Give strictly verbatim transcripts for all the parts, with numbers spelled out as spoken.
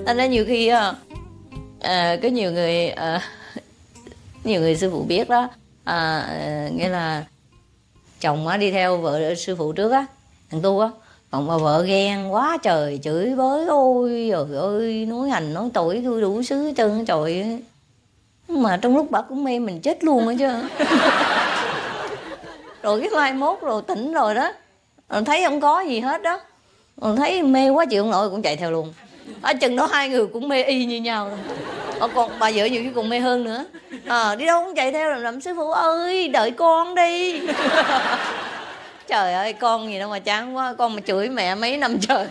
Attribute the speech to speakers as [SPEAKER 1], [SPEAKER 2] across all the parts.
[SPEAKER 1] Thành ra nhiều khi à, à, có nhiều người à, nhiều người sư phụ biết đó, à, à, nghĩa là chồng á đi theo vợ sư phụ trước á, thằng tu á, còn bà vợ ghen quá trời, chửi bới, ôi trời ơi, nói hành nói tội tôi đủ xứ hết trơn trời. Mà trong lúc bà cũng mê mình chết luôn á chứ. Rồi cái mai mốt rồi tỉnh rồi đó, rồi thấy không có gì hết đó, rồi thấy mê quá chịu không nổi cũng chạy theo luôn. Ở chừng đó hai người cũng mê y như nhau. Ờ, còn bà vợ nhiều khi còn mê hơn nữa. À, đi đâu cũng chạy theo làm, làm sư phụ ơi đợi con đi. Trời ơi, con gì đâu mà chán quá, con mà chửi mẹ mấy năm trời.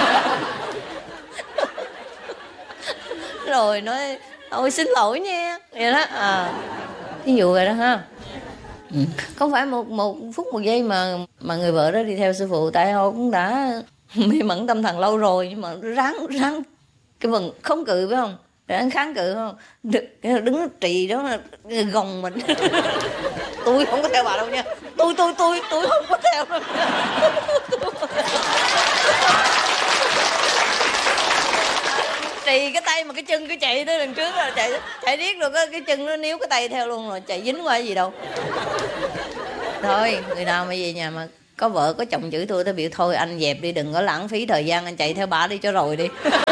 [SPEAKER 1] Rồi nói ôi xin lỗi nha vậy đó. À, ví dụ vậy đó ha. Ừ. Không phải một một phút một giây mà mà người vợ đó đi theo sư phụ, tại họ cũng đã mê mẩn tâm thần lâu rồi, nhưng mà ráng ráng cái vần không cự phải không, ráng kháng cự không, đứng, đứng trì đó gồng mình. Tôi không có theo bà đâu nha, tôi tôi tôi tôi không có theo đâu. Trì cái tay mà cái chân cứ chạy tới đằng trước rồi chạy chạy riết rồi cái, cái chân nó níu cái tay theo luôn, rồi chạy dính qua gì đâu. Thôi người nào mà về nhà mà có vợ có chồng chửi tôi, tôi biểu thôi anh dẹp đi, đừng có lãng phí thời gian, anh chạy theo bà đi cho rồi đi.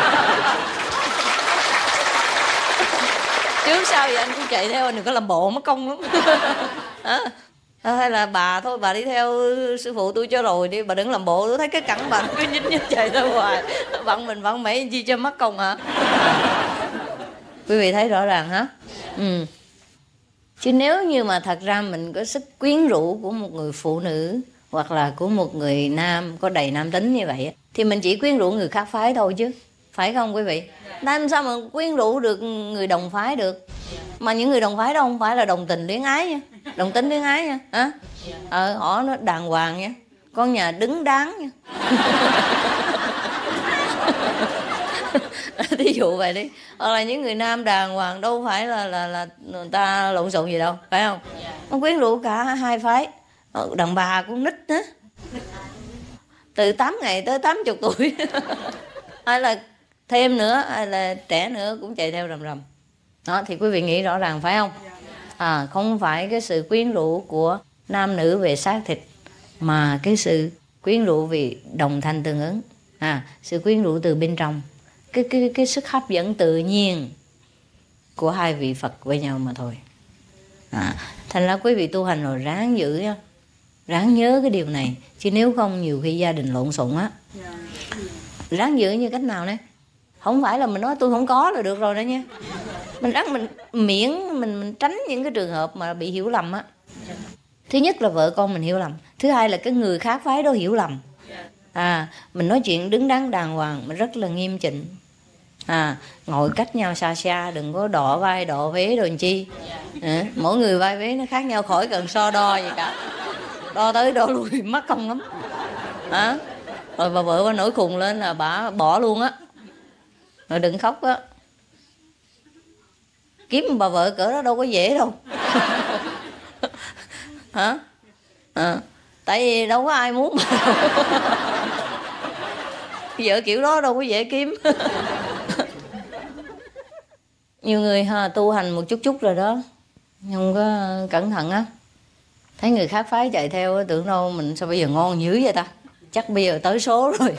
[SPEAKER 1] Trước sau vậy anh cũng chạy theo, anh đừng có làm bộ mất công lắm. À, hay là bà thôi bà đi theo sư phụ tôi cho rồi đi, bà đừng làm bộ, tôi thấy cái cẳng bà cứ nhích nhích chạy ra hoài, vặn mình vặn mấy chi cho mất công hả. Quý vị thấy rõ ràng hả? Ừ. Chứ nếu như mà thật ra mình có sức quyến rũ của một người phụ nữ hoặc là của một người nam có đầy nam tính như vậy thì mình chỉ quyến rũ người khác phái thôi chứ, phải không quý vị? Làm sao mà quyến rũ được người đồng phái được? Mà những người đồng phái đó không phải là đồng tình luyến ái nha, đồng tính luyến ái nha, hả? Ờ, họ nó đàng hoàng nha, con nhà đứng đắn nha. Thí dụ vậy đi, hoặc là những người nam đàng hoàng đâu phải là là là người ta lộn xộn gì đâu, phải không? Nó quyến rũ cả hai phái, đàn bà cũng nít á, từ tám ngày tới tám mươi tuổi. Hay là thêm nữa, hay là trẻ nữa cũng chạy theo rầm rầm. Đó thì quý vị nghĩ rõ ràng phải không? À, không phải cái sự quyến rũ của nam nữ về xác thịt, mà cái sự quyến rũ vì đồng thanh tương ứng, à, sự quyến rũ từ bên trong, cái cái cái sức hấp dẫn tự nhiên của hai vị Phật với nhau mà thôi. À, thành ra quý vị tu hành rồi ráng giữ, ráng nhớ cái điều này, chứ nếu không nhiều khi gia đình lộn xộn á. Ráng giữ như cách nào đấy? Không phải là mình nói tôi không có là được rồi đó nha. Mình ráng mình miễn mình mình tránh những cái trường hợp mà bị hiểu lầm á. Thứ nhất là vợ con mình hiểu lầm, thứ hai là cái người khác phái đó hiểu lầm. À, mình nói chuyện đứng đắn đàng hoàng, mình rất là nghiêm chỉnh. À, ngồi cách nhau xa xa, đừng có đọ vai đọ vế đồ chi. À, mỗi người vai vế nó khác nhau, khỏi cần so đo gì cả. Đo tới đo lui mắc công lắm. À, rồi bà vợ bà nổi khùng lên là bà bỏ luôn á. Rồi đừng khóc á. Kiếm bà vợ cỡ đó đâu có dễ đâu. Hả? À, tại vì đâu có ai muốn. Vợ kiểu đó đâu có dễ kiếm. Nhiều người ha, tu hành một chút chút rồi đó, không có cẩn thận á, thấy người khác phái chạy theo, tưởng đâu mình sao bây giờ ngon dữ vậy ta, chắc bây giờ tới số rồi.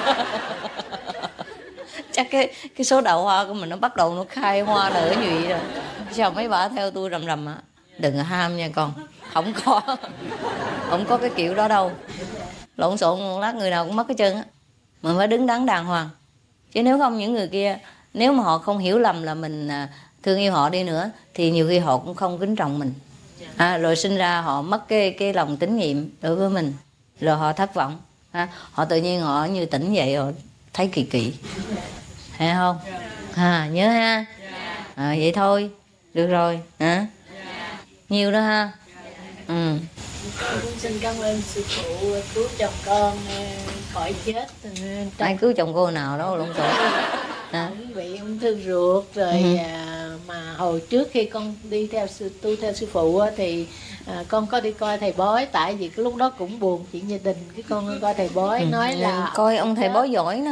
[SPEAKER 1] Chắc cái cái số đào hoa của mình nó bắt đầu nó khai hoa nở nhụy rồi. Sao mấy bà theo tôi rầm rầm á? Đừng ham nha con, không có, không có cái kiểu đó đâu. Lộn xộn một lát người nào cũng mất cái chân á. Mình phải đứng đắn đàng hoàng, chứ nếu không những người kia, nếu mà họ không hiểu lầm là mình thương yêu họ đi nữa, thì nhiều khi họ cũng không kính trọng mình. À, rồi sinh ra họ mất cái cái lòng tín nhiệm đối với mình, rồi họ thất vọng. À, họ tự nhiên họ như tỉnh dậy, họ thấy kỳ kỳ, thấy không? À, nhớ ha. À, vậy thôi, được rồi. À, nhiều đó ha. Ừ.
[SPEAKER 2] Con cũng xin cảm ơn sư phụ cứu chồng con khỏi chết.
[SPEAKER 1] Ai cứu chồng cô nào đâu lộn xộn.
[SPEAKER 2] À. Ông bị ung thư ruột rồi. Ừ. À, mà hồi trước khi con đi theo sư tu theo sư phụ thì à, con có đi coi thầy bói, tại vì cái lúc đó cũng buồn chuyện gia đình, cái con coi thầy bói. Ừ. Nói là
[SPEAKER 1] coi ông thầy bói giỏi nữa không?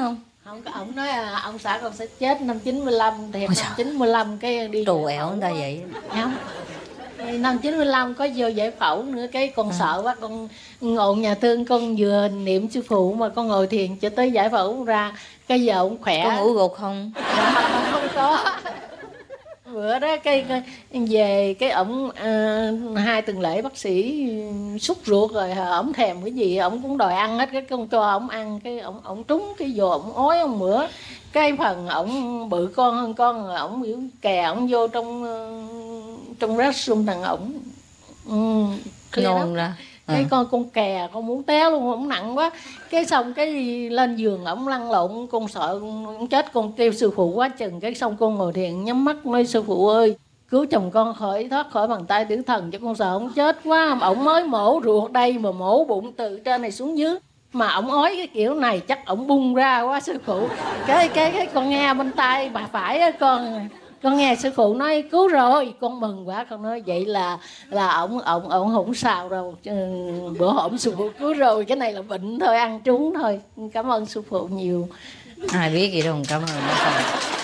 [SPEAKER 2] Không, ổng nói là ông xã con sẽ chết năm chín mươi lăm, thì năm
[SPEAKER 1] sao?
[SPEAKER 2] chín mươi lăm cái đi
[SPEAKER 1] Trù ẻo người ta vậy.
[SPEAKER 2] không. Năm chín mươi lăm có vô giải phẫu nữa, cái con à. sợ quá, con ngồi nhà thương, con vừa niệm sư phụ mà con ngồi thiền cho tới giải phẫu ra, cái giờ ông khỏe.
[SPEAKER 1] Có ngủ gục không?
[SPEAKER 2] Dạ, không có. Bữa đó cái, cái về cái ổng uh, hai tuần lễ bác sĩ sút ruột rồi, ổng thèm cái gì ổng cũng đòi ăn hết, cái con cho ổng ăn, cái ổng ổng trúng cái vô ổng ói ổng mửa, cái phần ổng bự con hơn con rồi, ổng biểu kè ổng vô trong uh, trong restroom thằng ổng um,
[SPEAKER 1] nôn ra.
[SPEAKER 2] Cái
[SPEAKER 1] à.
[SPEAKER 2] con con kè con muốn téo luôn, ổng nặng quá, cái xong cái lên giường ổng lăn lộn, con sợ con chết, con kêu sư phụ quá chừng, cái xong con ngồi thiền nhắm mắt nói sư phụ ơi cứu chồng con khỏi thoát khỏi bàn tay tử thần, cho con sợ ổng chết quá, ổng mới mổ ruột đây mà mổ bụng từ trên này xuống dưới mà ổng ói cái kiểu này chắc ổng bung ra quá sư phụ. Cái cái cái con nghe bên tay bà phải á, con con nghe sư phụ nói cứu rồi, con mừng quá, con nói vậy là là ổng ổng ổng không sao đâu, bữa hổm sư phụ cứu rồi, cái này là bệnh thôi, ăn trúng thôi. Cảm ơn sư phụ nhiều.
[SPEAKER 1] Ai biết gì đâu, cảm ơn nó không.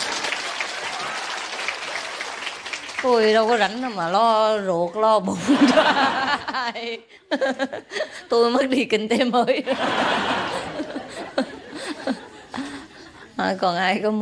[SPEAKER 1] Tôi đâu có rảnh đâu mà lo ruột lo bụng cho ai. Tôi mất đi kinh tế mới. À, còn ai có